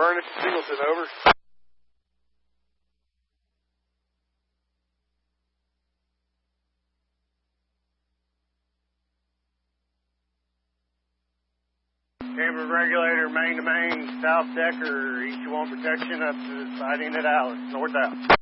Furnace, Singleton, over. Camber regulator, main to main, south decker, each one protection up to the siding at Alice, north out.